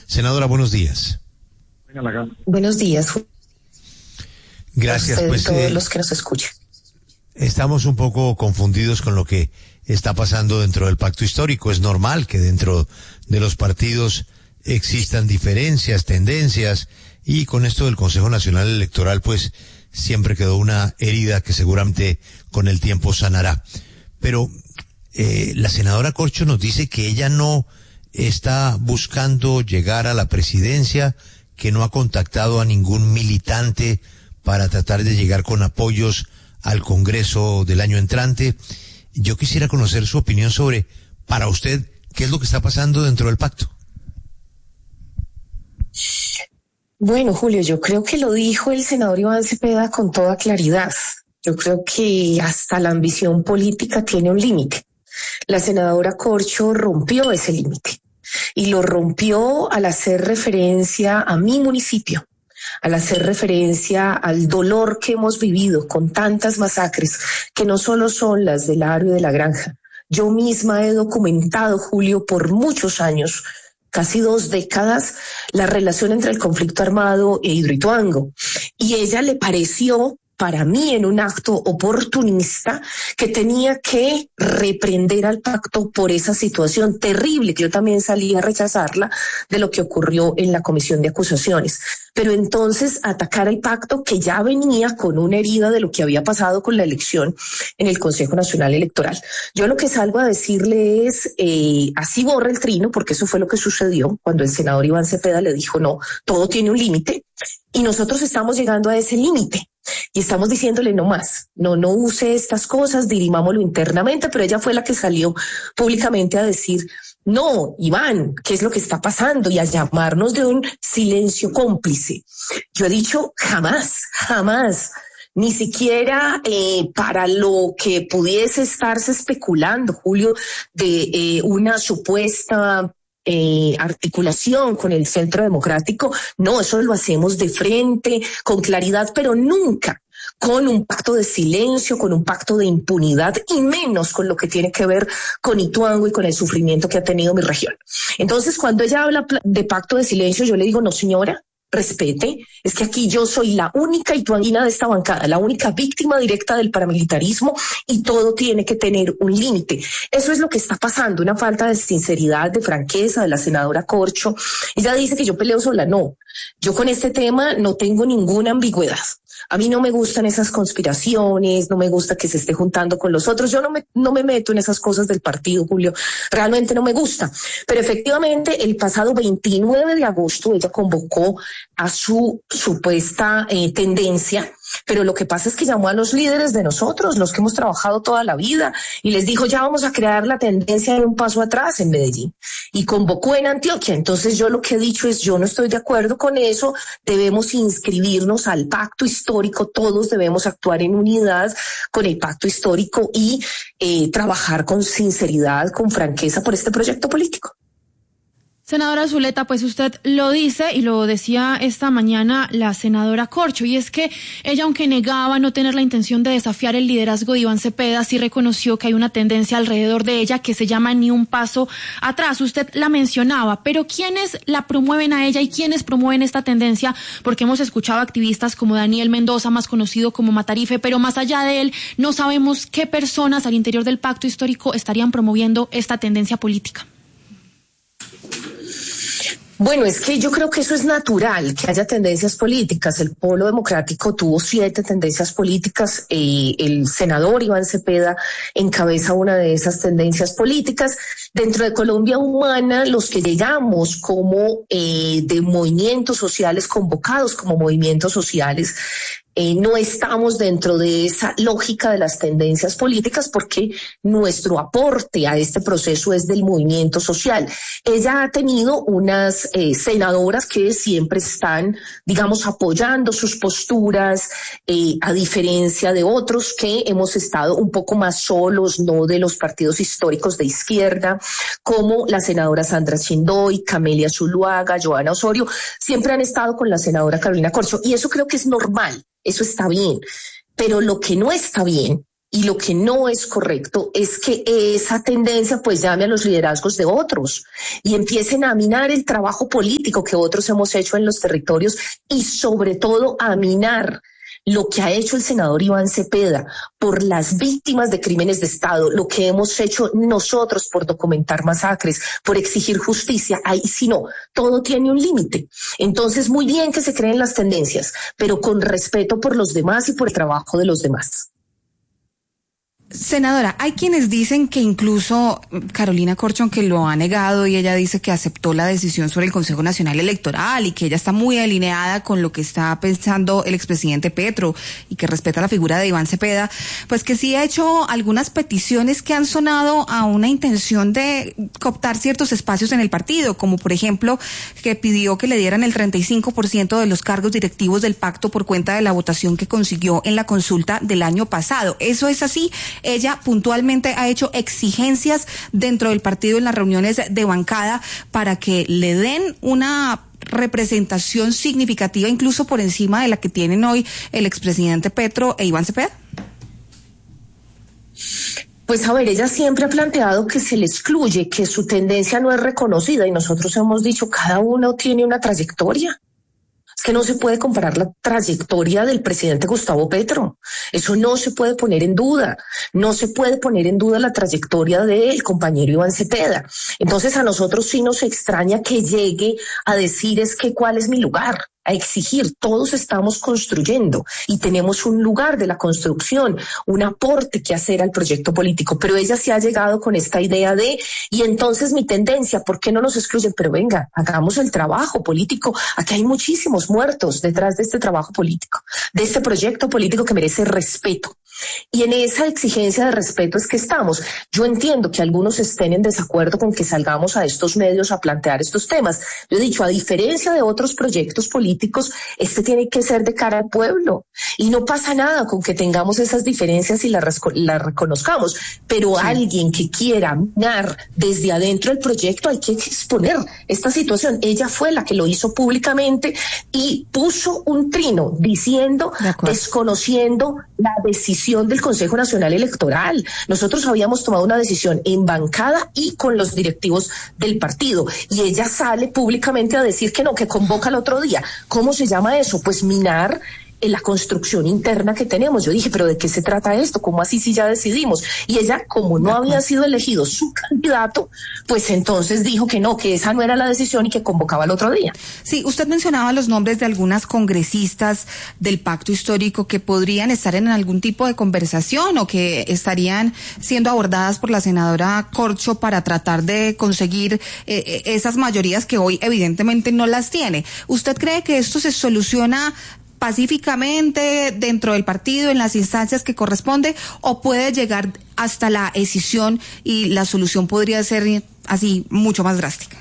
Senadora, buenos días. Buenos días. Gracias. Pues todos los que nos escuchan. Estamos un poco confundidos con lo que está pasando dentro del pacto histórico. Es normal que dentro de los partidos existan diferencias, tendencias, y con esto del Consejo Nacional Electoral, pues siempre quedó una herida que seguramente con el tiempo sanará. Pero la senadora Corcho nos dice que ella no está buscando llegar a la presidencia, que no ha contactado a ningún militante para tratar de llegar con apoyos al Congreso del año entrante. Yo quisiera conocer su opinión sobre, para usted, ¿qué es lo que está pasando dentro del pacto? Bueno, Julio, yo creo que lo dijo el senador Iván Cepeda con toda claridad. Yo creo que hasta la ambición política tiene un límite. La senadora Corcho rompió ese límite y lo rompió al hacer referencia a mi municipio, al hacer referencia al dolor que hemos vivido con tantas masacres que no solo son las del Aro y de la Granja. Yo misma he documentado, Julio, por muchos años, casi 2 décadas, la relación entre el conflicto armado e Hidroituango. Y ella le pareció, para mí, en un acto oportunista, que tenía que reprender al pacto por esa situación terrible, que yo también salí a rechazarla, de lo que ocurrió en la comisión de acusaciones. Pero entonces atacar el pacto que ya venía con una herida de lo que había pasado con la elección en el Consejo Nacional Electoral. Yo lo que salgo a decirle es, así borra el trino, porque eso fue lo que sucedió cuando el senador Iván Cepeda le dijo, no, todo tiene un límite, y nosotros estamos llegando a ese límite. Y estamos diciéndole no más, no use estas cosas, dirimámoslo internamente, pero ella fue la que salió públicamente a decir, no, Iván, ¿qué es lo que está pasando? Y a llamarnos de un silencio cómplice. Yo he dicho jamás, ni siquiera para lo que pudiese estarse especulando, Julio, de una supuesta articulación con el Centro Democrático. No, eso lo hacemos de frente, con claridad, pero nunca con un pacto de silencio, con un pacto de impunidad, y menos con lo que tiene que ver con Ituango y con el sufrimiento que ha tenido mi región. Entonces, cuando ella habla de pacto de silencio, yo le digo, no, señora, respete, es que aquí yo soy la única ituanguina de esta bancada, la única víctima directa del paramilitarismo, y todo tiene que tener un límite. Eso es lo que está pasando, una falta de sinceridad, de franqueza de la senadora Corcho. Ella dice que yo peleo sola. No, yo con este tema no tengo ninguna ambigüedad. A mí no me gustan esas conspiraciones, no me gusta que se esté juntando con los otros. Yo no me meto en esas cosas del partido, Julio. Realmente no me gusta. Pero efectivamente, el pasado 29 de agosto ella convocó a su supuesta tendencia. Pero lo que pasa es que llamó a los líderes de nosotros, los que hemos trabajado toda la vida, y les dijo, ya vamos a crear la tendencia de un paso atrás en Medellín. Y convocó en Antioquia. Entonces yo lo que he dicho es, yo no estoy de acuerdo con eso, debemos inscribirnos al pacto histórico, todos debemos actuar en unidad con el pacto histórico y trabajar con sinceridad, con franqueza por este proyecto político. Senadora Zuleta, pues usted lo dice y lo decía esta mañana la senadora Corcho, y es que ella, aunque negaba no tener la intención de desafiar el liderazgo de Iván Cepeda, sí reconoció que hay una tendencia alrededor de ella que se llama ni un paso atrás. Usted la mencionaba, pero ¿quiénes la promueven a ella y quiénes promueven esta tendencia? Porque hemos escuchado activistas como Daniel Mendoza, más conocido como Matarife, pero más allá de él no sabemos qué personas al interior del pacto histórico estarían promoviendo esta tendencia política. Bueno, es que yo creo que eso es natural, que haya tendencias políticas. El Polo Democrático tuvo 7 tendencias políticas. El senador Iván Cepeda encabeza una de esas tendencias políticas. Dentro de Colombia Humana, los que llegamos como de movimientos sociales, convocados como movimientos sociales, no estamos dentro de esa lógica de las tendencias políticas, porque nuestro aporte a este proceso es del movimiento social. Ella ha tenido unas senadoras que siempre están, digamos, apoyando sus posturas, a diferencia de otros que hemos estado un poco más solos, no de los partidos históricos de izquierda, como la senadora Sandra Chindoy, Camelia Zuluaga, Joana Osorio, siempre han estado con la senadora Carolina Corcho, y eso creo que es normal. Eso está bien, pero lo que no está bien Y lo que no es correcto es que esa tendencia pues llame a los liderazgos de otros y empiecen a minar el trabajo político que otros hemos hecho en los territorios y sobre todo a minar lo que ha hecho el senador Iván Cepeda por las víctimas de crímenes de Estado, lo que hemos hecho nosotros por documentar masacres, por exigir justicia. Ahí sí no, todo tiene un límite. Entonces, muy bien que se creen las tendencias, pero con respeto por los demás y por el trabajo de los demás. Senadora, hay quienes dicen que incluso Carolina Corcho, aunque lo ha negado, y ella dice que aceptó la decisión sobre el Consejo Nacional Electoral y que ella está muy alineada con lo que está pensando el expresidente Petro y que respeta la figura de Iván Cepeda, pues que sí ha hecho algunas peticiones que han sonado a una intención de cooptar ciertos espacios en el partido, como por ejemplo que pidió que le dieran el 35% de los cargos directivos del pacto por cuenta de la votación que consiguió en la consulta del año pasado. ¿Eso es así? Ella puntualmente ha hecho exigencias dentro del partido en las reuniones de bancada para que le den una representación significativa, incluso por encima de la que tienen hoy el expresidente Petro e Iván Cepeda. Pues a ver, ella siempre ha planteado que se le excluye, que su tendencia no es reconocida y nosotros hemos dicho cada uno tiene una trayectoria. Es que no se puede comparar la trayectoria del presidente Gustavo Petro. Eso no se puede poner en duda. No se puede poner en duda la trayectoria del compañero Iván Cepeda. Entonces a nosotros sí nos extraña que llegue a decir es que cuál es mi lugar, a exigir. Todos estamos construyendo y tenemos un lugar de la construcción, un aporte que hacer al proyecto político, pero ella sí ha llegado con esta idea de, y entonces mi tendencia, ¿por qué no nos excluyen? Pero venga, hagamos el trabajo político. Aquí hay muchísimos muertos detrás de este trabajo político, de este proyecto político que merece respeto. Y en esa exigencia de respeto es que estamos. Yo entiendo que algunos estén en desacuerdo con que salgamos a estos medios a plantear estos temas. Yo he dicho, a diferencia de otros proyectos políticos, este tiene que ser de cara al pueblo. Y no pasa nada con que tengamos esas diferencias y las reconozcamos. Pero sí, alguien que quiera minar desde adentro el proyecto, hay que exponer esta situación. Ella fue la que lo hizo públicamente y puso un trino diciendo, desconociendo la decisión del Consejo Nacional Electoral. Nosotros habíamos tomado una decisión en bancada y con los directivos del partido, y ella sale públicamente a decir que no, que convoca el otro día. ¿Cómo se llama eso? Pues minar en la construcción interna que tenemos. Yo dije, ¿pero de qué se trata esto? ¿Cómo así si ya decidimos? Y ella, como no había sido elegido su candidato, pues entonces dijo que no, que esa no era la decisión y que convocaba el otro día. Sí, usted mencionaba los nombres de algunas congresistas del pacto histórico que podrían estar en algún tipo de conversación o que estarían siendo abordadas por la senadora Corcho para tratar de conseguir esas mayorías que hoy evidentemente no las tiene. ¿Usted cree que esto se soluciona pacíficamente dentro del partido, en las instancias que corresponde, o puede llegar hasta la escisión y la solución podría ser así mucho más drástica?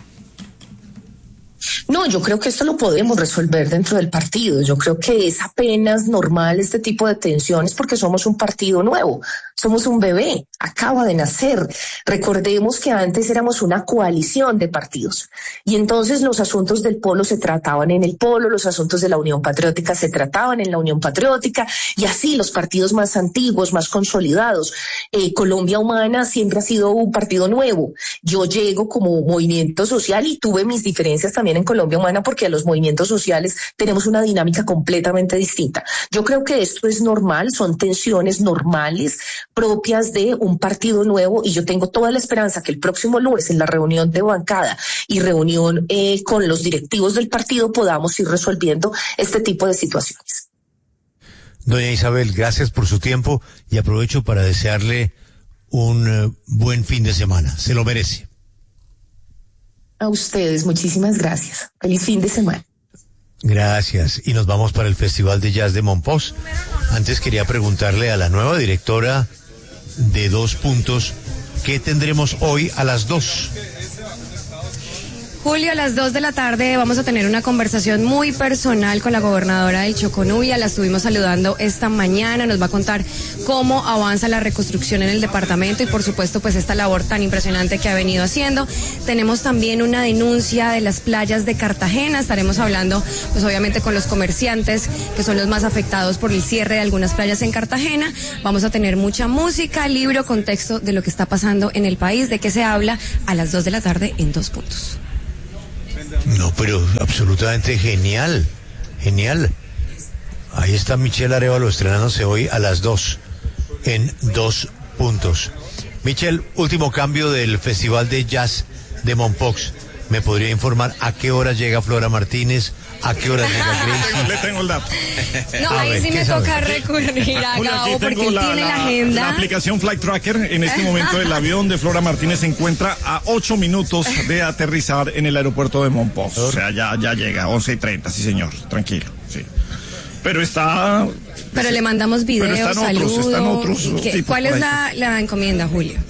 No, yo creo que esto lo podemos resolver dentro del partido. Yo creo que es apenas normal este tipo de tensiones porque somos un partido nuevo, somos un bebé, acaba de nacer. Recordemos que antes éramos una coalición de partidos y entonces los asuntos del polo se trataban en el polo, los asuntos de la Unión Patriótica se trataban en la Unión Patriótica y así los partidos más antiguos, más consolidados. Colombia Humana siempre ha sido un partido nuevo. Yo llego como movimiento social y tuve mis diferencias también en Colombia Humana porque a los movimientos sociales tenemos una dinámica completamente distinta. Yo creo que esto es normal, son tensiones normales propias de un partido nuevo y yo tengo toda la esperanza que el próximo lunes en la reunión de bancada y reunión con los directivos del partido podamos ir resolviendo este tipo de situaciones. Doña Isabel, gracias por su tiempo y aprovecho para desearle un buen fin de semana. Se lo merece. A ustedes, muchísimas gracias. Feliz fin de semana. Gracias. Y nos vamos para el Festival de Jazz de Mompox. Antes quería preguntarle a la nueva directora de 2 Puntos, ¿qué tendremos hoy a las 2? Julio, a las 2 de la tarde vamos a tener una conversación muy personal con la gobernadora del Chocó, Nubia. La estuvimos saludando esta mañana. Nos va a contar cómo avanza la reconstrucción en el departamento y, por supuesto, pues esta labor tan impresionante que ha venido haciendo. Tenemos también una denuncia de las playas de Cartagena. Estaremos hablando, pues obviamente, con los comerciantes que son los más afectados por el cierre de algunas playas en Cartagena. Vamos a tener mucha música, libro, contexto de lo que está pasando en el país, de qué se habla a las 2 de la tarde en 2 puntos. No, pero absolutamente genial, genial. Ahí está Michelle Arévalo estrenándose hoy a las 2 en 2 puntos. Michelle, último cambio del Festival de Jazz de Mompox. ¿Me podría informar a qué hora llega Flora Martínez? ¿A qué hora llega Gracie? Le tengo el dato. No, ahí sí me toca recurrir a Gabo porque él tiene la agenda. La aplicación Flight Tracker. En este momento el avión de Flora Martínez se encuentra a 8 minutos de aterrizar en el aeropuerto de Mompox. O sea, ya llega, 11:30, sí señor, tranquilo, sí. Pero está... Pero le mandamos videos, saludos. Están otros ¿Cuál es la encomienda, Julio?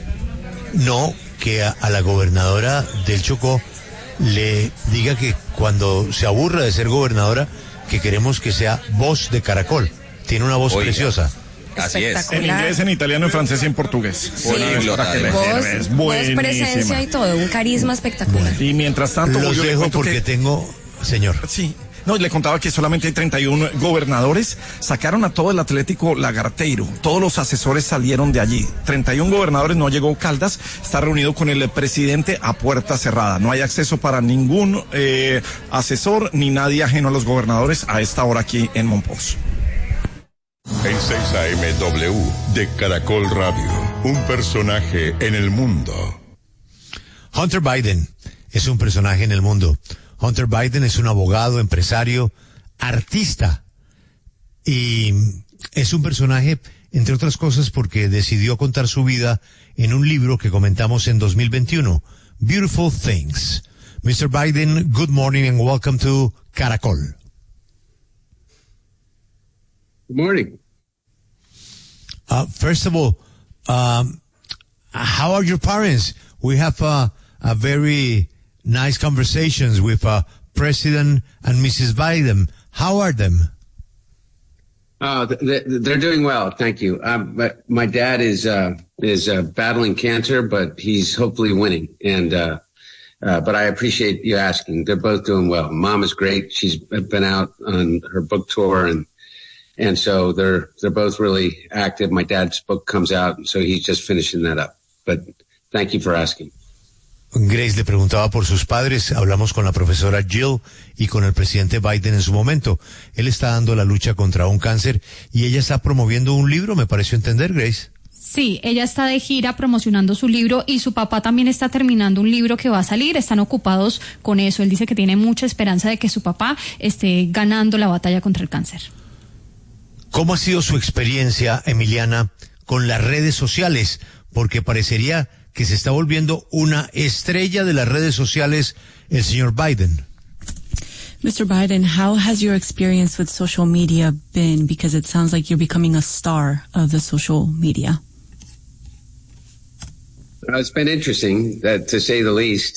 No, que a la gobernadora del Chocó le diga que cuando se aburra de ser gobernadora, que queremos que sea voz de Caracol. Tiene una voz preciosa. Así es. En inglés, en italiano, en francés y en portugués. Sí. Voz, presencia y todo, un carisma espectacular. Y mientras tanto, los dejo porque tengo... Señor. Sí. No, le contaba que solamente hay 31 gobernadores. Sacaron a todo el Atlético Lagarteiro. Todos los asesores salieron de allí. 31 gobernadores, no llegó Caldas. Está reunido con el presidente a puerta cerrada. No hay acceso para ningún asesor ni nadie ajeno a los gobernadores a esta hora aquí en Mompox. En 6 AM W de Caracol Radio. Un personaje en el mundo. Hunter Biden es un personaje en el mundo. Hunter Biden es un abogado, empresario, artista y es un personaje, entre otras cosas, porque decidió contar su vida en un libro que comentamos en 2021, Beautiful Things. Mr. Biden, good morning and welcome to Caracol. Good morning. First of all, how are your parents? We have a very nice conversations with President and Mrs. Biden. How are them? They're doing well, thank you. My dad is battling cancer, but he's hopefully winning. And but I appreciate you asking. They're both doing well. Mom is great. She's been out on her book tour, and so they're both really active. My dad's book comes out, so he's just finishing that up. But thank you for asking. Grace le preguntaba por sus padres. Hablamos con la profesora Jill y con el presidente Biden en su momento. Él está dando la lucha contra un cáncer y ella está promoviendo un libro, me pareció entender, Grace. Sí, ella está de gira promocionando su libro y su papá también está terminando un libro que va a salir. Están ocupados con eso. Él dice que tiene mucha esperanza de que su papá esté ganando la batalla contra el cáncer. ¿Cómo ha sido su experiencia, Emiliana, con las redes sociales? Porque parecería que se está volviendo una estrella de las redes sociales el señor Biden. Mr. Biden, how has your experience with social media been? Because it sounds like you're becoming a star of the social media. It's been interesting, to say the least.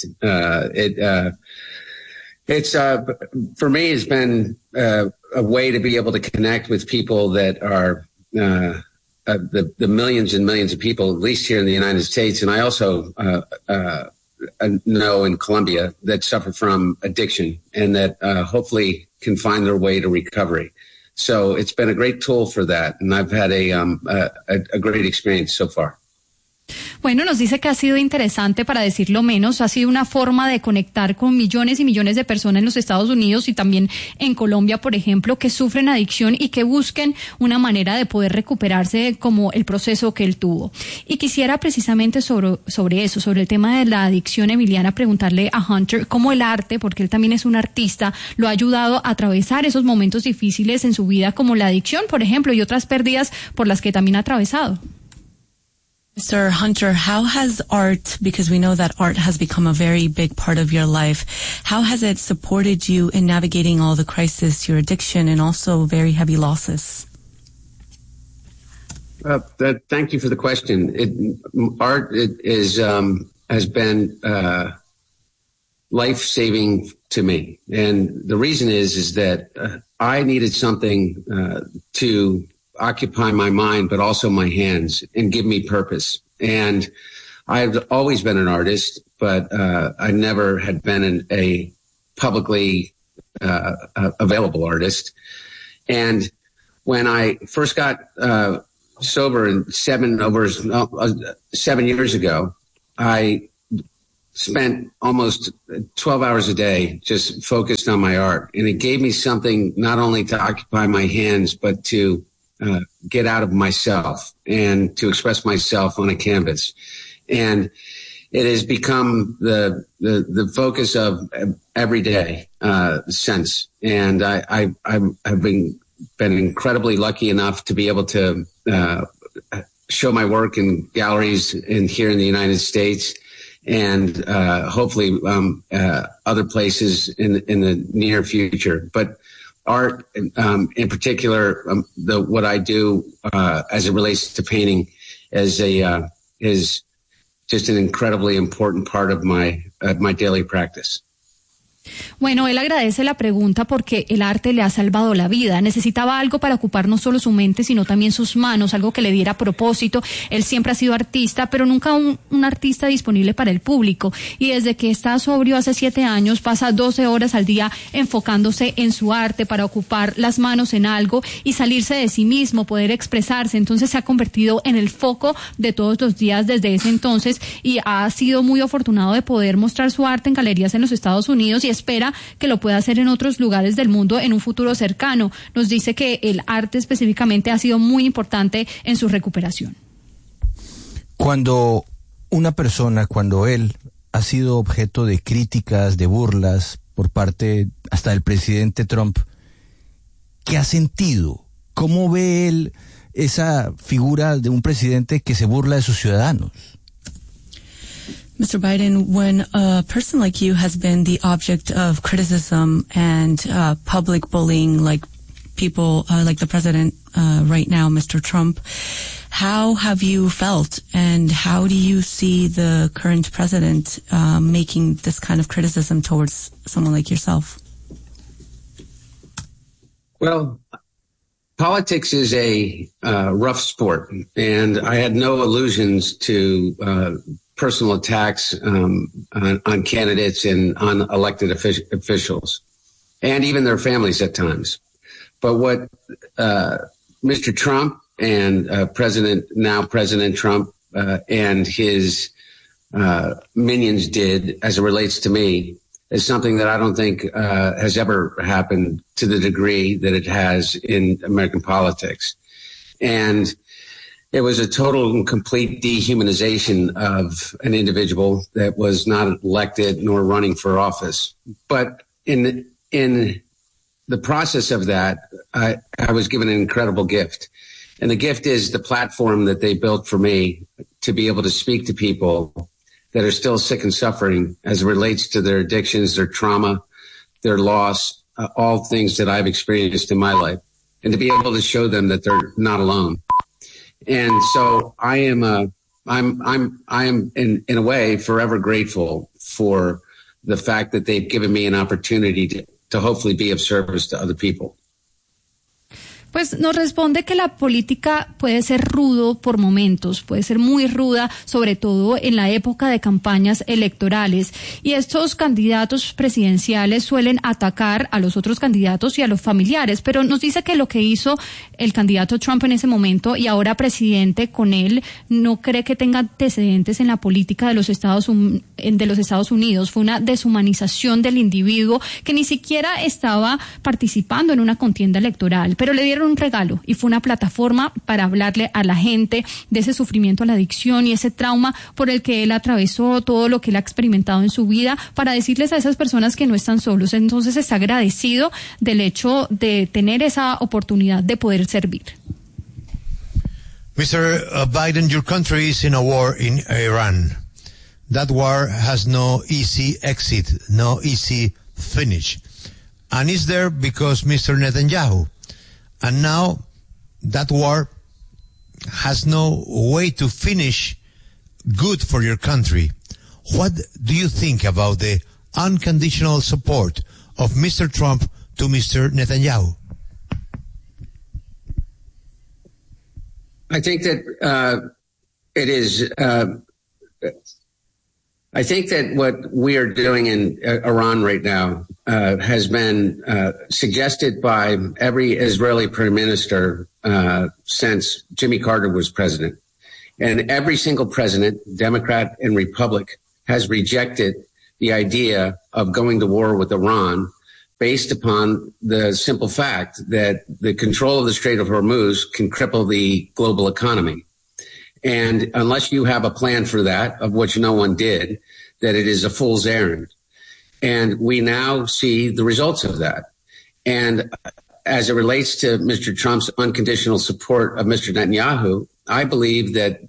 It's for me, it's been a way to be able to connect with people that are the millions and millions of people, at least here in the United States. And I also know in Colombia that suffer from addiction and that hopefully can find their way to recovery. So it's been a great tool for that. And I've had a great experience so far. Bueno, nos dice que ha sido interesante, para decirlo menos, ha sido una forma de conectar con millones y millones de personas en los Estados Unidos y también en Colombia, por ejemplo, que sufren adicción y que busquen una manera de poder recuperarse como el proceso que él tuvo. Y quisiera precisamente sobre eso, sobre el tema de la adicción, Emiliana, preguntarle a Hunter cómo el arte, porque él también es un artista, lo ha ayudado a atravesar esos momentos difíciles en su vida, como la adicción, por ejemplo, y otras pérdidas por las que también ha atravesado. Mr. Hunter, how has art, because we know that art has become a very big part of your life, how has it supported you in navigating all the crisis, your addiction, and also very heavy losses? Thank you for the question. Art has been life-saving to me. And the reason is that I needed something to occupy my mind, but also my hands, and give me purpose. And I've always been an artist, but I never had been a publicly available artist. And when I first got sober 7 years ago, I spent almost 12 hours a day just focused on my art. And it gave me something not only to occupy my hands, but to get out of myself and to express myself on a canvas. And it has become the focus of every day since. And I've been incredibly lucky enough to be able to show my work in galleries here in the United States, and hopefully other places in the near future. But art, in particular, what I do as it relates to painting, is just an incredibly important part of my daily practice. Bueno, él agradece la pregunta porque el arte le ha salvado la vida. Necesitaba algo para ocupar no solo su mente, sino también sus manos, algo que le diera propósito. Él siempre ha sido artista, pero nunca un artista disponible para el público. Y desde que está sobrio hace 7 años, pasa 12 horas al día enfocándose en su arte para ocupar las manos en algo y salirse de sí mismo, poder expresarse. Entonces se ha convertido en el foco de todos los días desde ese entonces, y ha sido muy afortunado de poder mostrar su arte en galerías en los Estados Unidos, y espera que lo pueda hacer en otros lugares del mundo en un futuro cercano. Nos dice que el arte específicamente ha sido muy importante en su recuperación. Cuando él ha sido objeto de críticas, de burlas por parte hasta del presidente Trump, ¿qué ha sentido? ¿Cómo ve él esa figura de un presidente que se burla de sus ciudadanos? Mr. Biden, when a person like you has been the object of criticism and public bullying, like people like the president right now, Mr. Trump, how have you felt, and how do you see the current president making this kind of criticism towards someone like yourself? Well, politics is a rough sport, and I had no illusions to personal attacks on candidates and on elected officials, and even their families at times. But what Mr. Trump and President Trump and his minions did, as it relates to me, is something that I don't think has ever happened to the degree that it has in American politics. And it was a total and complete dehumanization of an individual that was not elected nor running for office. But in the process of that, I was given an incredible gift. And the gift is the platform that they built for me to be able to speak to people that are still sick and suffering as it relates to their addictions, their trauma, their loss, all things that I've experienced in my life, and to be able to show them that they're not alone. And so I am in a way forever grateful for the fact that they've given me an opportunity to hopefully be of service to other people. Pues nos responde que la política puede ser rudo por momentos, puede ser muy ruda, sobre todo en la época de campañas electorales. Y estos candidatos presidenciales suelen atacar a los otros candidatos y a los familiares, pero nos dice que lo que hizo el candidato Trump en ese momento y ahora presidente con él, no cree que tenga antecedentes en la política de los Estados Unidos. Fue una deshumanización del individuo que ni siquiera estaba participando en una contienda electoral, pero le dieron un regalo y fue una plataforma para hablarle a la gente de ese sufrimiento a la adicción y ese trauma por el que él atravesó, todo lo que él ha experimentado en su vida, para decirles a esas personas que no están solos. Entonces está agradecido del hecho de tener esa oportunidad de poder servir. Mr. Biden, your country is in a war in Iran. That war has no easy exit, no easy finish. And it's there because Mr. Netanyahu. And now that war has no way to finish good for your country. What do you think about the unconditional support of Mr. Trump to Mr. Netanyahu? I think that it is. I think that what we are doing in Iran right now has been suggested by every Israeli prime minister since Jimmy Carter was president. And every single president, Democrat and Republican, has rejected the idea of going to war with Iran based upon the simple fact that the control of the Strait of Hormuz can cripple the global economy. And unless you have a plan for that, of which no one did, that it is a fool's errand. And we now see the results of that. And as it relates to Mr. Trump's unconditional support of Mr. Netanyahu, I believe that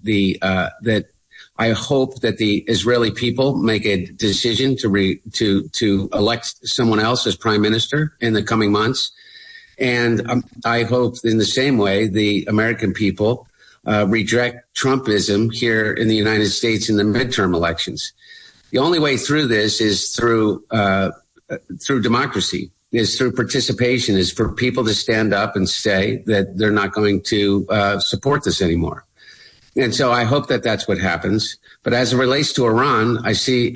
I hope that the Israeli people make a decision to elect someone else as prime minister in the coming months. And I hope in the same way the American people reject Trumpism here in the United States in the midterm elections. The only way through this is through democracy, is through participation, is for people to stand up and say that they're not going to support this anymore. And so I hope that that's what happens. But as it relates to Iran, I see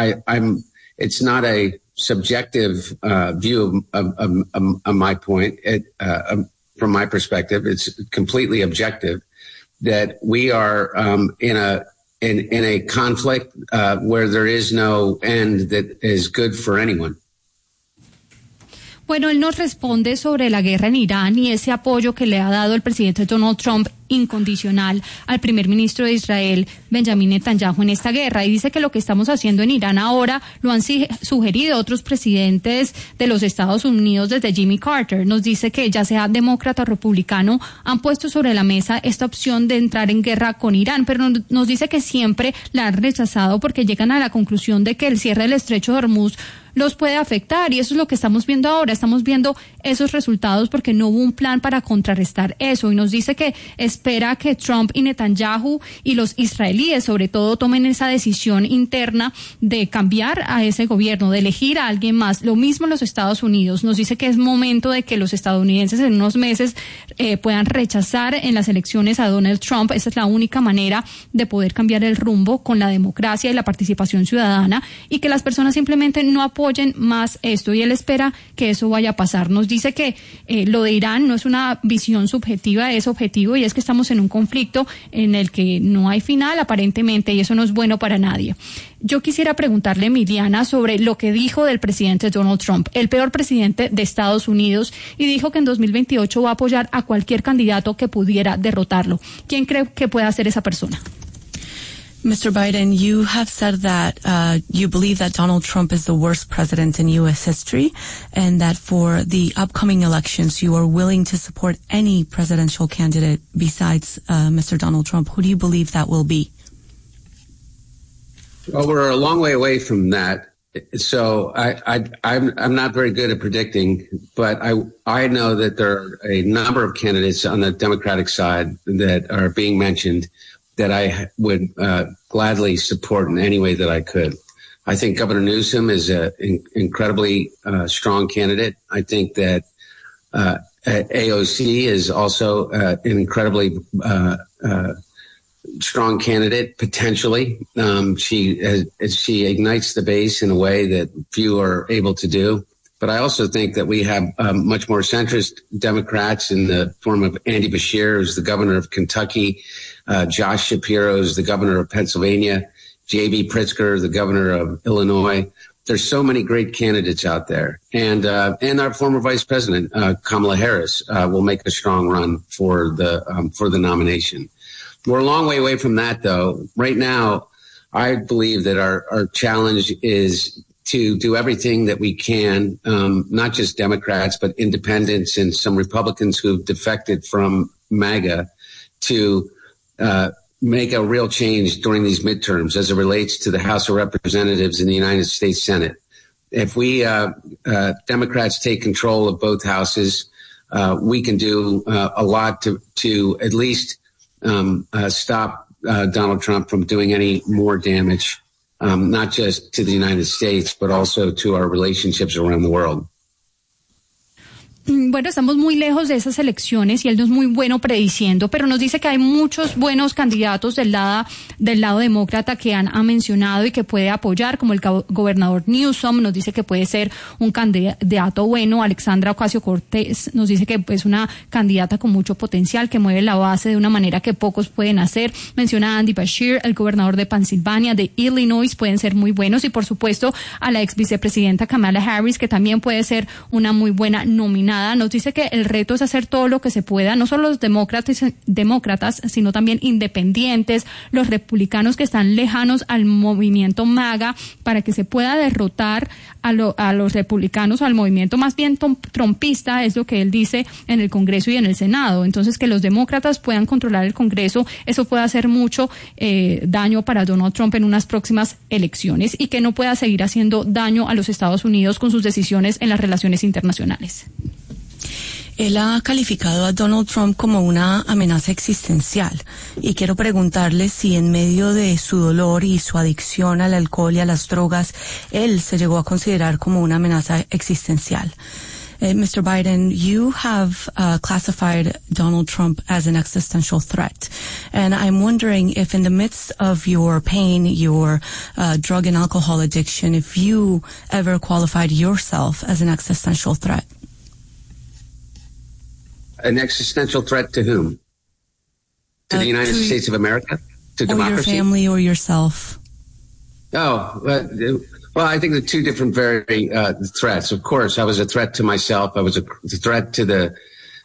it's not a subjective view of my point. From my perspective, it's completely objective that we are in a conflict where there is no end that is good for anyone. Bueno, él nos responde sobre la guerra en Irán y ese apoyo que le ha dado el presidente Donald Trump incondicional al primer ministro de Israel, Benjamin Netanyahu, en esta guerra. Y dice que lo que estamos haciendo en Irán ahora lo han sugerido otros presidentes de los Estados Unidos desde Jimmy Carter. Nos dice que ya sea demócrata o republicano han puesto sobre la mesa esta opción de entrar en guerra con Irán, pero nos dice que siempre la han rechazado porque llegan a la conclusión de que el cierre del estrecho de Hormuz los puede afectar, y eso es lo que estamos viendo ahora. Estamos viendo esos resultados porque no hubo un plan para contrarrestar eso, y nos dice que espera que Trump y Netanyahu y los israelíes sobre todo tomen esa decisión interna de cambiar a ese gobierno, de elegir a alguien más. Lo mismo en los Estados Unidos. Nos dice que es momento de que los estadounidenses en unos meses puedan rechazar en las elecciones a Donald Trump. Esa es la única manera de poder cambiar el rumbo con la democracia y la participación ciudadana, y que las personas simplemente no apoyen más esto, y él espera que eso vaya a pasar. Nos dice que lo de Irán no es una visión subjetiva, es objetivo, y es que estamos en un conflicto en el que no hay final aparentemente, y eso no es bueno para nadie. Yo quisiera preguntarle, Emiliana, sobre lo que dijo del presidente Donald Trump, el peor presidente de Estados Unidos, y dijo que en 2028 va a apoyar a cualquier candidato que pudiera derrotarlo. ¿Quién cree que pueda ser esa persona? Mr. Biden, you have said that you believe that Donald Trump is the worst president in U.S. history, and that for the upcoming elections you are willing to support any presidential candidate besides Mr. Donald Trump. Who do you believe that will be? Well, we're a long way away from that. So I'm not very good at predicting, but I know that there are a number of candidates on the Democratic side that are being mentioned that I would gladly support in any way that I could. I think Governor Newsom is an incredibly strong candidate. I think that AOC is also an incredibly strong candidate, potentially. She ignites the base in a way that few are able to do. But I also think that we have much more centrist Democrats in the form of Andy Beshear, who's the governor of Kentucky, Josh Shapiro is the governor of Pennsylvania, J.B. Pritzker, the governor of Illinois. There's so many great candidates out there. And our former vice president, Kamala Harris, will make a strong run for the nomination. We're a long way away from that, though. Right now, I believe that our challenge is to do everything that we can, not just Democrats, but independents and some Republicans who've defected from MAGA, to make a real change during these midterms as it relates to the House of Representatives and the United States Senate. If we Democrats take control of both houses, we can do a lot to at least stop Donald Trump from doing any more damage not just to the United States, but also to our relationships around the world. Bueno, estamos muy lejos de esas elecciones y él no es muy bueno prediciendo, pero nos dice que hay muchos buenos candidatos del lado demócrata que ha mencionado y que puede apoyar, como el gobernador Newsom. Nos dice que puede ser un candidato bueno. Alexandra Ocasio-Cortez nos dice que es una candidata con mucho potencial, que mueve la base de una manera que pocos pueden hacer. Menciona a Andy Beshear, el gobernador de Pensilvania, de Illinois, pueden ser muy buenos, y por supuesto a la ex vicepresidenta Kamala Harris, que también puede ser una muy buena nominada. Nos dice que el reto es hacer todo lo que se pueda, no solo los demócratas, sino también independientes, los republicanos que están lejanos al movimiento MAGA, para que se pueda derrotar a los republicanos, al movimiento más bien trumpista, es lo que él dice, en el Congreso y en el Senado. Entonces, que los demócratas puedan controlar el Congreso, eso puede hacer mucho daño para Donald Trump en unas próximas elecciones, y que no pueda seguir haciendo daño a los Estados Unidos con sus decisiones en las relaciones internacionales. Él ha calificado a Donald Trump como una amenaza existencial, y quiero preguntarle si en medio de su dolor y su adicción al alcohol y a las drogas, él se llegó a considerar como una amenaza existencial. Mr. Biden, you have classified Donald Trump as an existential threat. And I'm wondering if in the midst of your pain, your drug and alcohol addiction, if you ever qualified yourself as an existential threat. An existential threat to whom? To the United States of America? To democracy? Or your family or yourself? Oh, well, I think the two different very threats. Of course, I was a threat to myself. I was a threat to the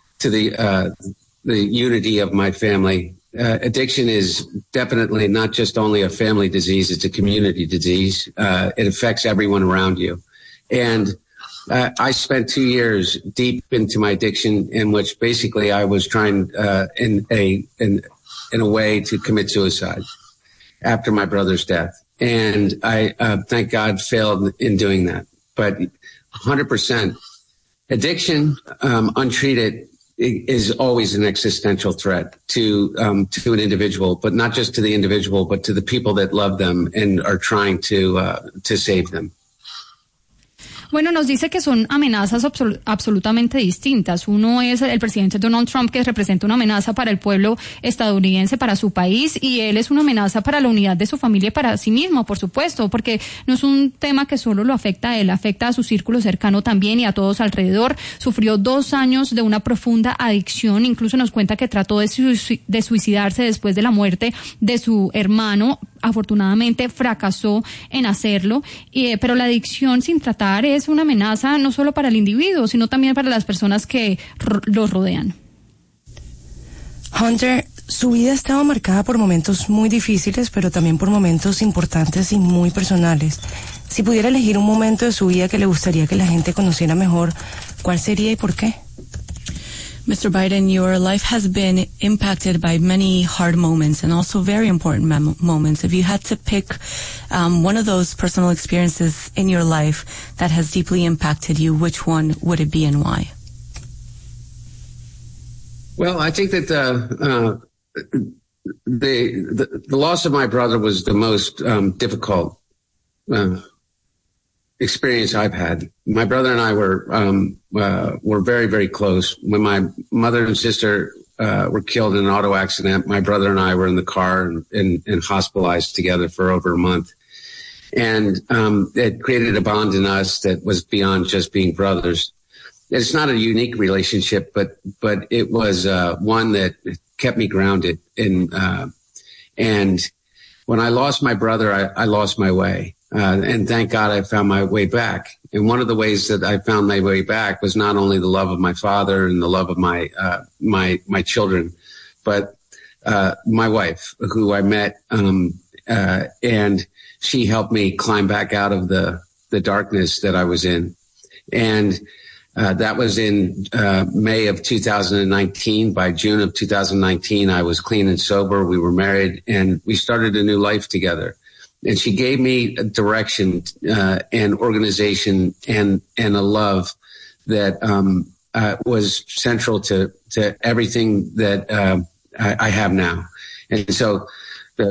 unity of my family. Addiction is definitely not just only a family disease; it's a community disease. It affects everyone around you, and I spent 2 years deep into my addiction, in which basically I was trying in a way to commit suicide after my brother's death. And I, thank God, failed in doing that. But 100% addiction, untreated, is always an existential threat to an individual, but not just to the individual, but to the people that love them and are trying to save them. Bueno, nos dice que son amenazas absolutamente distintas. Uno es el presidente Donald Trump, que representa una amenaza para el pueblo estadounidense, para su país, y él es una amenaza para la unidad de su familia y para sí mismo, por supuesto, porque no es un tema que solo lo afecta a él, afecta a su círculo cercano también y a todos alrededor. Sufrió 2 años de una profunda adicción, incluso nos cuenta que trató de suicidarse después de la muerte de su hermano. Afortunadamente fracasó en hacerlo, pero la adicción sin tratar es una amenaza no solo para el individuo, sino también para las personas que los rodean. Hunter, su vida estaba marcada por momentos muy difíciles, pero también por momentos importantes y muy personales. Si pudiera elegir un momento de su vida que le gustaría que la gente conociera mejor, ¿cuál sería y por qué? Mr. Biden, your life has been impacted by many hard moments and also very important moments. If you had to pick one of those personal experiences in your life that has deeply impacted you, which one would it be and why? Well, I think that the loss of my brother was the most difficult experience I've had. My brother and I were very, very close. When my mother and sister were killed in an auto accident, my brother and I were in the car and hospitalized together for over a month. And it created a bond in us that was beyond just being brothers. It's not a unique relationship, but it was one that kept me grounded. And when I lost my brother, I lost my way. And thank God I found my way back. And one of the ways that I found my way back was not only the love of my father and the love of my children, but my wife, who I met, and she helped me climb back out of the darkness that I was in. And that was in May of 2019. By June of 2019, I was clean and sober. We were married, and we started a new life together. And she gave me a direction and organization and a love that was central to everything that I have now. And so the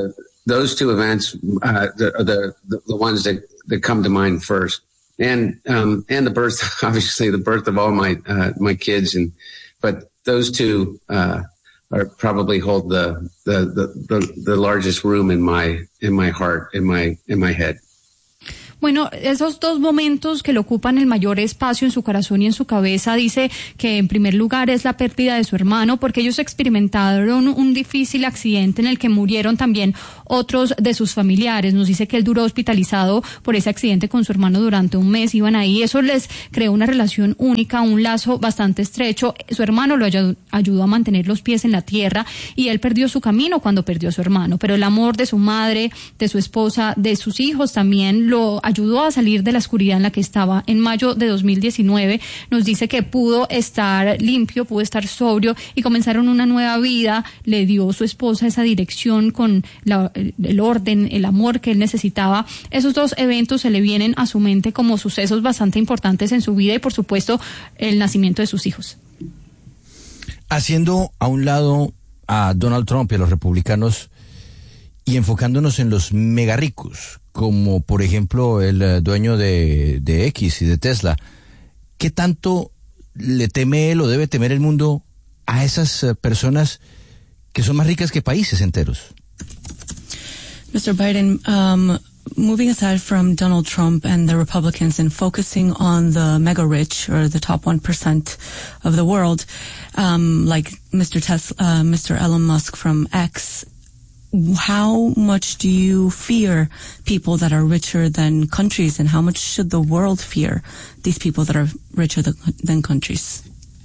those two events are the ones that come to mind first. And the birth, obviously the birth of all my kids, but those two are probably hold the largest room in my heart, in my head. Bueno, esos dos momentos que le ocupan el mayor espacio en su corazón y en su cabeza, dice que en primer lugar es la pérdida de su hermano, porque ellos experimentaron un difícil accidente en el que murieron también otros de sus familiares. Nos dice que él duró hospitalizado por ese accidente con su hermano durante un mes, iban ahí, eso les creó una relación única, un lazo bastante estrecho. Su hermano lo ayudó a mantener los pies en la tierra y él perdió su camino cuando perdió a su hermano, pero el amor de su madre, de su esposa, de sus hijos también lo ayudó a salir de la oscuridad en la que estaba. En mayo de 2019 nos dice que pudo estar limpio, pudo estar sobrio y comenzaron una nueva vida. Le dio su esposa esa dirección con el orden, el amor que él necesitaba. Esos dos eventos se le vienen a su mente como sucesos bastante importantes en su vida y por supuesto el nacimiento de sus hijos. Haciendo a un lado a Donald Trump y a los republicanos y enfocándonos en los mega ricos, como por ejemplo el dueño de X y de Tesla, ¿qué tanto le teme él o debe temer el mundo a esas personas que son más ricas que países enteros? Mr. Biden, moving aside from Donald Trump and the Republicans and focusing on the mega rich or the top 1% of the world, like Mr. Elon Musk from X, how much do you fear people that are richer than countries, and how much should the world fear these people that are richer than countries?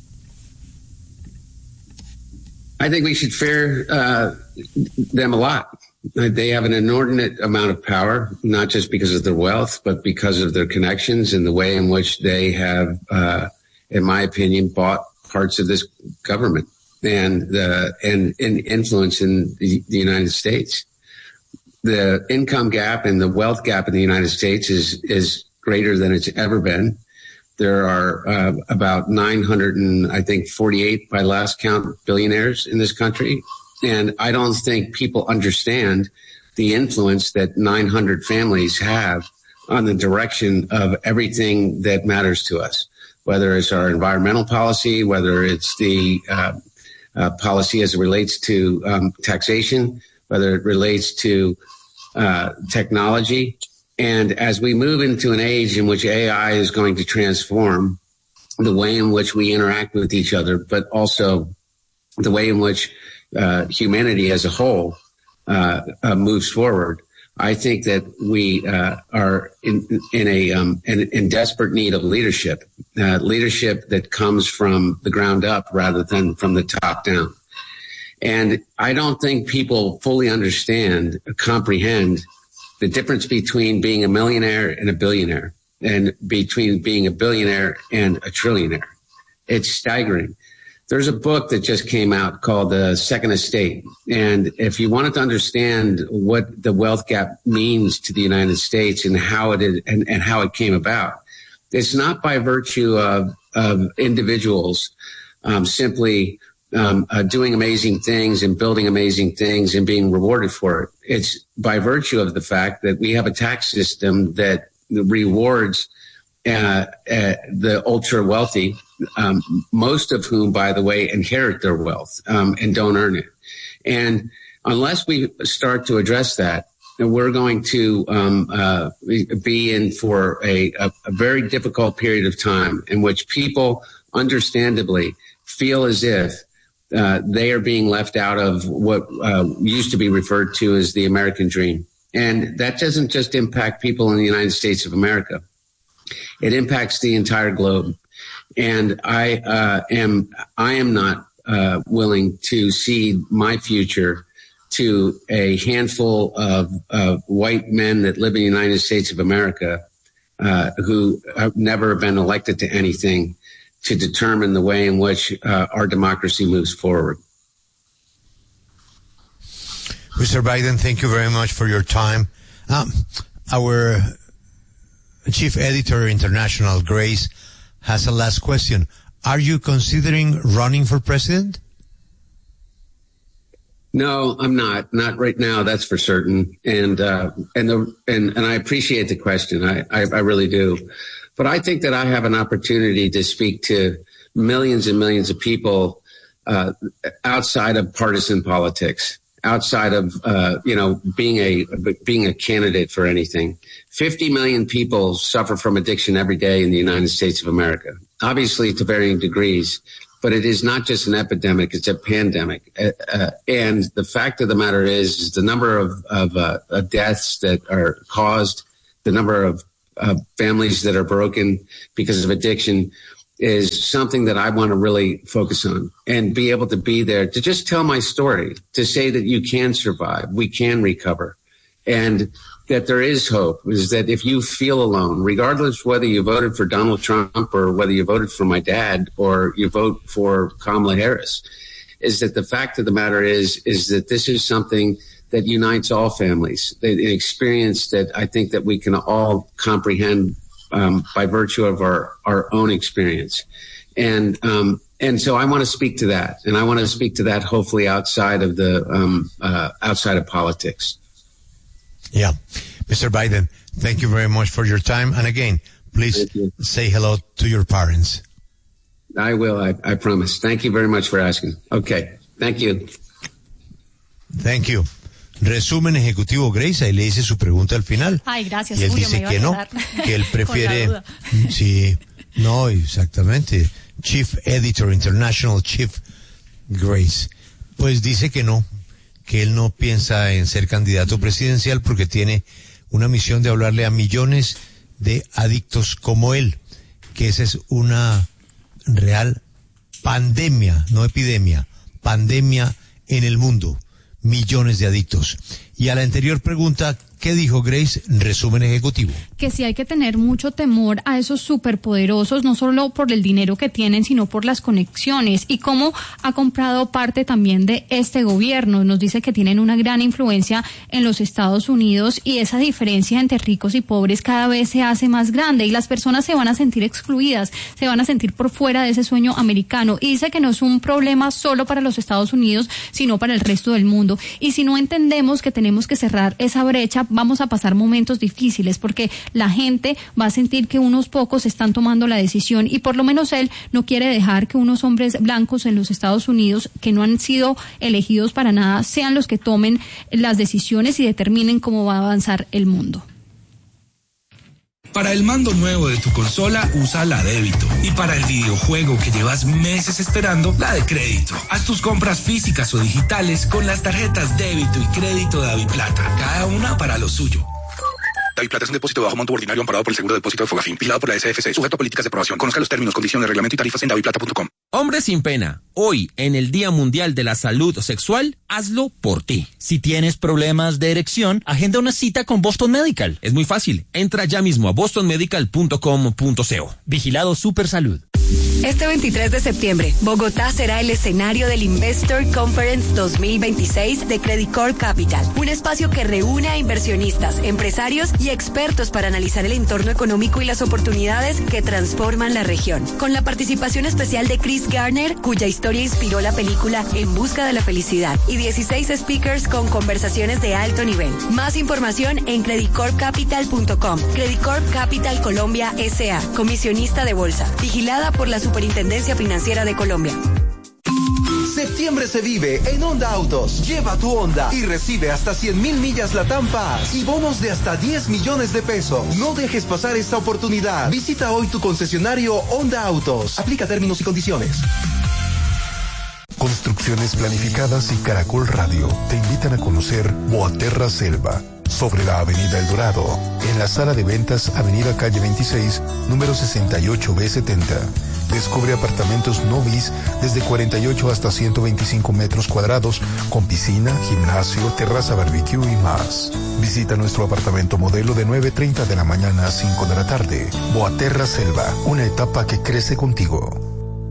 I think we should fear them a lot. They have an inordinate amount of power, not just because of their wealth, but because of their connections and the way in which they have, in my opinion, bought parts of this government and influence in the United States. The income gap and the wealth gap in the United States is greater than it's ever been. There are about 948 by last count billionaires in this country. And I don't think people understand the influence that 900 families have on the direction of everything that matters to us, whether it's our environmental policy, whether it's the policy as it relates to taxation, whether it relates to technology. And as we move into an age in which AI is going to transform the way in which we interact with each other, but also the way in which humanity as a whole moves forward, I think that we are in desperate need of leadership, leadership that comes from the ground up rather than from the top down. And I don't think people fully comprehend the difference between being a millionaire and a billionaire, and between being a billionaire and a trillionaire. It's staggering. There's a book that just came out called The Second Estate. And if you wanted to understand what the wealth gap means to the United States and how it is, and how it came about, it's not by virtue of individuals simply doing amazing things and building amazing things and being rewarded for it. It's by virtue of the fact that we have a tax system that rewards the ultra wealthy, most of whom, by the way, inherit their wealth and don't earn it. And unless we start to address that, we're going to be in for a very difficult period of time in which people understandably feel as if they are being left out of what used to be referred to as the American dream. And that doesn't just impact people in the United States of America. It impacts the entire globe. And I am not willing to cede my future to a handful of white men that live in the United States of America who have never been elected to anything to determine the way in which our democracy moves forward. Mr. Biden, thank you very much for your time. Our chief editor international, Grace, has a last question. Are you considering running for president? No, I'm not right now. That's for certain. And I appreciate the question. I really do. But I think that I have an opportunity to speak to millions and millions of people, outside of partisan politics, outside of, being a candidate for anything. 50 million people suffer from addiction every day in the United States of America, obviously to varying degrees. But it is not just an epidemic, it's a pandemic. And the fact of the matter is the number of deaths that are caused, the number of families that are broken because of addiction is something that I want to really focus on and be able to be there to just tell my story, to say that you can survive, we can recover, and that there is hope, is that if you feel alone, regardless whether you voted for Donald Trump or whether you voted for my dad or you vote for Kamala Harris, is that the fact of the matter is that this is something that unites all families, an experience that I think that we can all comprehend by virtue of our own experience. And so I want to speak to that, and I want to speak to that hopefully outside of outside of politics. Yeah. Mr. Biden, thank you very much for your time. And again, please say hello to your parents. I will. I promise. Thank you very much for asking. Okay. Thank you. Thank you. Resumen ejecutivo, Grace, ahí le hice su pregunta al final. Ay, gracias, y él Julio, dice que no, que él prefiere... Sí, no, exactamente. Chief Editor, International Chief Grace. Pues dice que no, que él no piensa en ser candidato presidencial porque tiene una misión de hablarle a millones de adictos como él, que esa es una real pandemia, no epidemia, pandemia en el mundo, millones de adictos. Y a la anterior pregunta, ¿qué dijo Grace? Resumen ejecutivo. Que sí hay que tener mucho temor a esos superpoderosos, no solo por el dinero que tienen, sino por las conexiones y cómo ha comprado parte también de este gobierno. Nos dice que tienen una gran influencia en los Estados Unidos y esa diferencia entre ricos y pobres cada vez se hace más grande y las personas se van a sentir excluidas, se van a sentir por fuera de ese sueño americano. Y dice que no es un problema solo para los Estados Unidos, sino para el resto del mundo. Y si no entendemos que tenemos que cerrar esa brecha, vamos a pasar momentos difíciles porque la gente va a sentir que unos pocos están tomando la decisión y por lo menos él no quiere dejar que unos hombres blancos en los Estados Unidos que no han sido elegidos para nada sean los que tomen las decisiones y determinen cómo va a avanzar el mundo. Para el mando nuevo de tu consola, usa la débito. Y para el videojuego que llevas meses esperando, la de crédito. Haz tus compras físicas o digitales con las tarjetas débito y crédito de DaviPlata, cada una para lo suyo. DaviPlata es un depósito de bajo monto ordinario amparado por el seguro de depósito de Fogafín, vigilado por la SFC, sujeto a políticas de aprobación. Conozca los términos, condiciones, reglamento y tarifas en daviplata.com. Hombre sin pena, hoy, en el Día Mundial de la Salud Sexual, hazlo por ti. Si tienes problemas de erección, agenda una cita con Boston Medical. Es muy fácil. Entra ya mismo a bostonmedical.com.co. Vigilado Supersalud. Este 23 de septiembre, Bogotá será el escenario del Investor Conference 2026 de Credit Corp Capital, un espacio que reúne a inversionistas, empresarios y expertos para analizar el entorno económico y las oportunidades que transforman la región. Con la participación especial de Chris Garner, cuya historia inspiró la película En busca de la felicidad, y 16 speakers con conversaciones de alto nivel. Más información en creditcorpcapital.com. Credit Corp Capital Colombia S.A., comisionista de bolsa, vigilada por la Superintendencia Financiera de Colombia. Septiembre se vive en Honda Autos. Lleva tu Honda y recibe hasta 100,000 millas LATAM Pass y bonos de hasta 10 millones de pesos. No dejes pasar esta oportunidad. Visita hoy tu concesionario Honda Autos. Aplica términos y condiciones. Construcciones Planificadas y Caracol Radio te invitan a conocer Boaterra Selva, sobre la Avenida El Dorado, en la sala de ventas Avenida Calle 26, número 68B70. Descubre apartamentos no bis desde 48 hasta 125 metros cuadrados, con piscina, gimnasio, terraza barbecue y más. Visita nuestro apartamento modelo de 9:30 de la mañana a 5 de la tarde. Boaterra Selva, una etapa que crece contigo.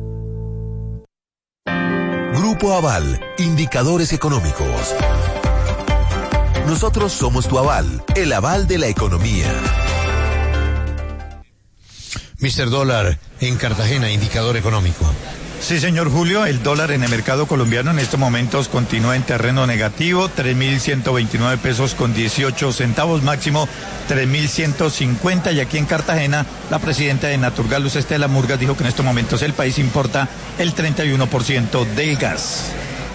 Grupo Aval, indicadores económicos. Nosotros somos tu aval, el aval de la economía. Mr. Dólar, en Cartagena, indicador económico. Sí, señor Julio, el dólar en el mercado colombiano en estos momentos continúa en terreno negativo, 3.129 pesos con 18 centavos, máximo 3.150. Y aquí en Cartagena, la presidenta de Naturgal, Luz Estela Murgas, dijo que en estos momentos el país importa el 31% del gas.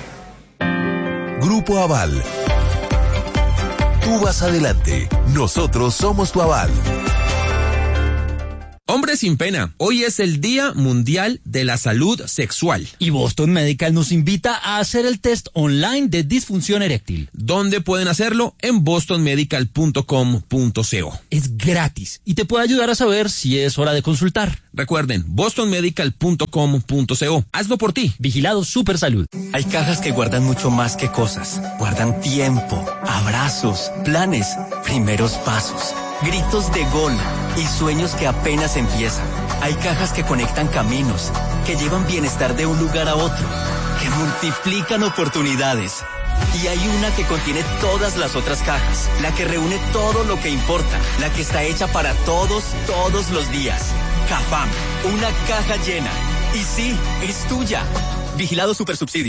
Grupo Aval. Tú vas adelante, nosotros somos tu aval. Hombre sin pena, hoy es el Día Mundial de la Salud Sexual. Y Boston Medical nos invita a hacer el test online de disfunción eréctil. ¿Dónde pueden hacerlo? En bostonmedical.com.co. Es gratis y te puede ayudar a saber si es hora de consultar. Recuerden, bostonmedical.com.co. Hazlo por ti. Vigilado Supersalud. Hay cajas que guardan mucho más que cosas. Guardan tiempo, abrazos, planes, primeros pasos, gritos de gol y sueños que apenas empiezan. Hay cajas que conectan caminos, que llevan bienestar de un lugar a otro, que multiplican oportunidades. Y hay una que contiene todas las otras cajas, la que reúne todo lo que importa, la que está hecha para todos los días. Cafam, una caja llena. Y sí, es tuya. Vigilado Supersubsidio.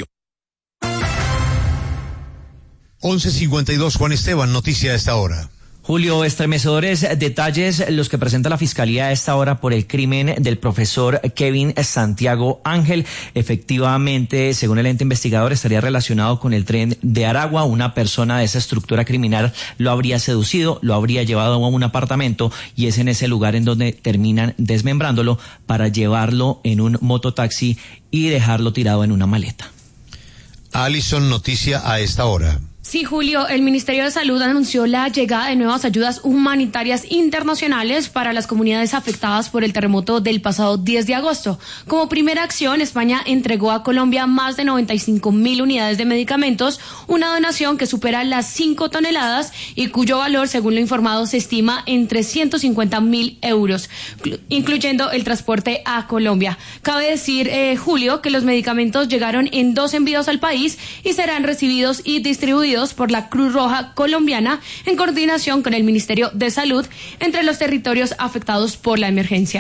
11:52, Juan Esteban, noticia a esta hora. Julio, estremecedores detalles los que presenta la Fiscalía a esta hora por el crimen del profesor Kevin Santiago Ángel. Efectivamente, según el ente investigador, estaría relacionado con el tren de Aragua. Una persona de esa estructura criminal lo habría seducido, lo habría llevado a un apartamento y es en ese lugar en donde terminan desmembrándolo para llevarlo en un mototaxi y dejarlo tirado en una maleta. Alison, noticia a esta hora. Sí, Julio, el Ministerio de Salud anunció la llegada de nuevas ayudas humanitarias internacionales para las comunidades afectadas por el terremoto del pasado 10 de agosto. Como primera acción, España entregó a Colombia más de 95.000 unidades de medicamentos, una donación que supera las 5 toneladas y cuyo valor, según lo informado, se estima en 350.000 euros, incluyendo el transporte a Colombia. Cabe decir, Julio, que los medicamentos llegaron en 2 envíos al país y serán recibidos y distribuidos por la Cruz Roja colombiana en coordinación con el Ministerio de Salud entre los territorios afectados por la emergencia.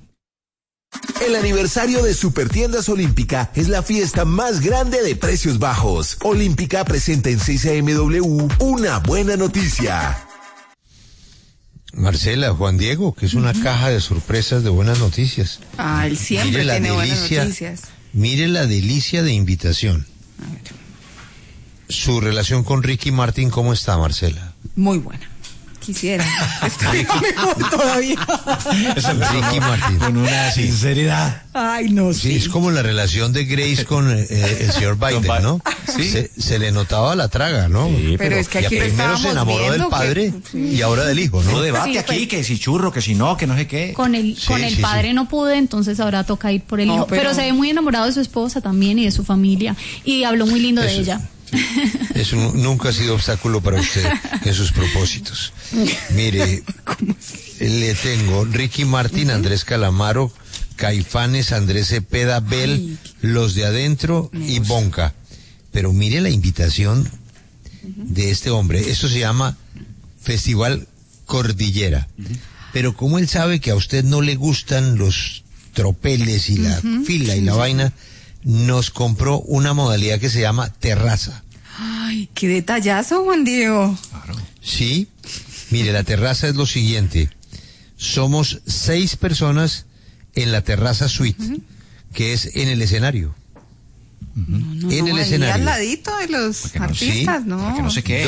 El aniversario de Supertiendas Olímpica es la fiesta más grande de precios bajos. Olímpica presenta en 6AMW una buena noticia. Marcela, Juan Diego, que es una caja de sorpresas de buenas noticias. Ah, él siempre tiene buenas noticias. Mire la delicia de invitación. A ver. Su relación con Ricky Martin, ¿cómo está, Marcela? Muy buena. Quisiera. Estoy mejor todavía. Ricky Martin. Con una sinceridad. Ay, no sé. Sí, es como la relación de Grace con el señor Biden, ¿no? Sí. Se le notaba la traga, ¿no? Sí, pero es que aquí primero se enamoró del padre y ahora del hijo, ¿no? No debate Sí, aquí, pues, que si churro, que si no, que no sé qué. Con el padre no pude, entonces ahora toca ir por el hijo. Pero se ve muy enamorado de su esposa también y de su familia. Y habló muy lindo de ella. Eso nunca ha sido obstáculo para usted en sus propósitos. Mire, le tengo Ricky Martin, Andrés Calamaro, Caifanes, Andrés Cepeda, Bel, Los de Adentro y Bonca. Pero mire la invitación de este hombre. Esto se llama Festival Cordillera. Pero como él sabe que a usted no le gustan los tropeles y la fila y la vaina, nos compró una modalidad que se llama terraza. Ay, qué detallazo, Juan Diego. Claro. Sí, mire, la terraza es lo siguiente. Somos 6 personas en la terraza suite, que es en el escenario. En el escenario. Al ladito de los artistas, ¿no? Para que no se quede.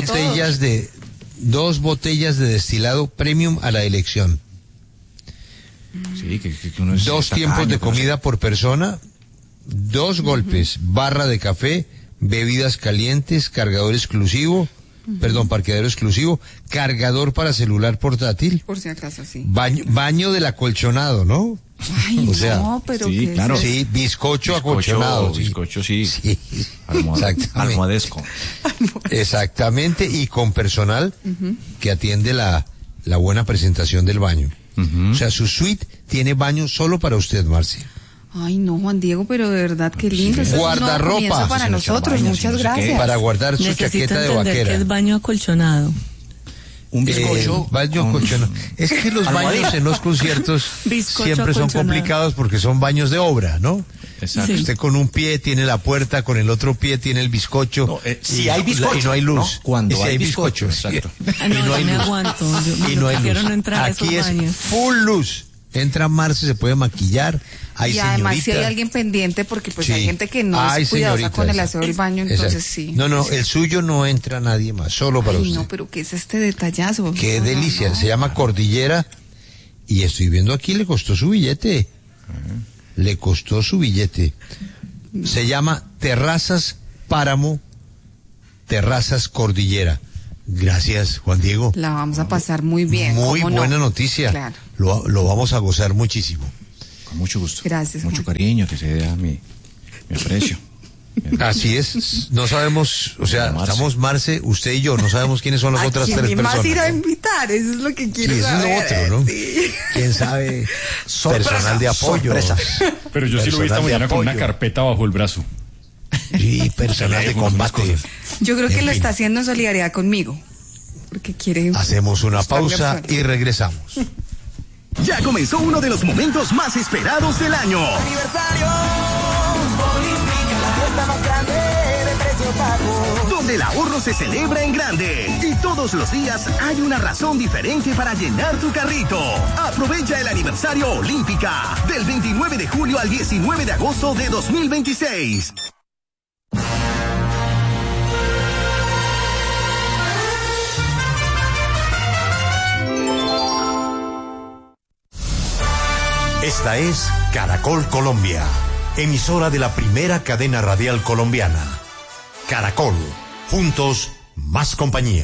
Dos botellas de destilado premium a la elección. Sí, que uno es 2 tiempos de comida por persona. 2 golpes, barra de café, bebidas calientes, parqueadero exclusivo, cargador para celular portátil. Por si acaso, sí. Baño del acolchonado, ¿no? Ay, o sea, no, pero sí, claro. Sí, bizcocho acolchonado. Bizcocho, sí. Almohadesco. Exactamente, y con personal que atiende la buena presentación del baño. O sea, su suite tiene baño solo para usted, Marcia. Ay, no, Juan Diego, pero de verdad, qué lindo. Sí, guardarropa. Para nosotros, muchas gracias. Para guardar su chaqueta de vaquera. Que es baño acolchonado. Un bizcocho. Baño acolchonado. Es que los baños en los conciertos siempre son complicados porque son baños de obra, ¿no? Exacto. Usted con un pie tiene la puerta, con el otro pie tiene el bizcocho. No, si hay bizcocho. Y no hay luz. ¿No? Cuando si hay bizcocho. Exacto. No, y no hay luz. Aguanto. Yo y no hay luz. No entrar aquí a esos baños. Es full luz. Entra Marce, se puede maquillar. Hay y además señorita. si hay alguien pendiente, porque pues Sí. hay gente que no es cuidadosa con el aseo del baño, entonces sí. No, el suyo no entra nadie más, solo para usted. No, pero ¿qué es este detallazo? Qué delicia, se llama Cordillera y estoy viendo aquí, le costó su billete. Le costó su billete. Se llama Terrazas Páramo, Terrazas Cordillera. Gracias, Juan Diego. La vamos a pasar muy bien. Muy buena noticia. Claro. Lo vamos a gozar muchísimo. Con mucho gusto. Gracias. Mucho cariño, que se da mi aprecio. Así es. No sabemos, o sea, estamos Marce, usted y yo, no sabemos quiénes son las otras tres personas. ¿Quién más ir a invitar? Eso es lo que quiero saber. Eso es lo otro, ¿no? Sí. ¿Quién sabe? Personal de apoyo. Pero yo sí lo vi esta mañana con una carpeta bajo el brazo. Sí, personal de combate. Yo creo que lo está haciendo en solidaridad conmigo. Porque quiere. Hacemos una pausa y regresamos. Ya comenzó uno de los momentos más esperados del año. Aniversario Olímpica, la fiesta más grande de precios bajos. Donde el ahorro se celebra en grande. Y todos los días hay una razón diferente para llenar tu carrito. Aprovecha el aniversario Olímpica del 29 de julio al 19 de agosto de 2026. Esta es Caracol Colombia, emisora de la primera cadena radial colombiana. Caracol, juntos, más compañía.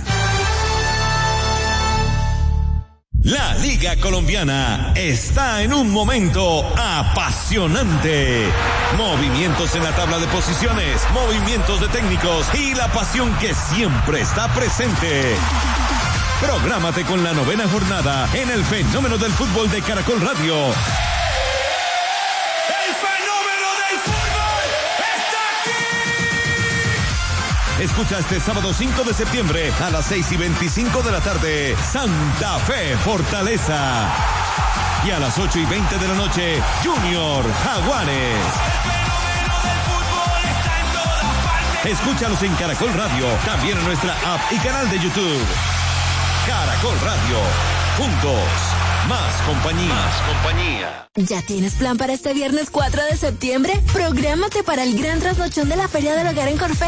La Liga Colombiana está en un momento apasionante. Movimientos en la tabla de posiciones, movimientos de técnicos y la pasión que siempre está presente. Prográmate con la 9ª jornada en el fenómeno del fútbol de Caracol Radio. ¡El fenómeno del fútbol está aquí! Escucha este sábado 5 de septiembre a las 6:25 de la tarde, Santa Fe Fortaleza. Y a las 8:20 de la noche, Junior Jaguares. Escúchalos en Caracol Radio, también en nuestra app y canal de YouTube. Caracol Radio, juntos, más compañía. ¿Ya tienes plan para este viernes 4 de septiembre? Prográmate para el gran trasnochón de la Feria del Hogar en Corferias.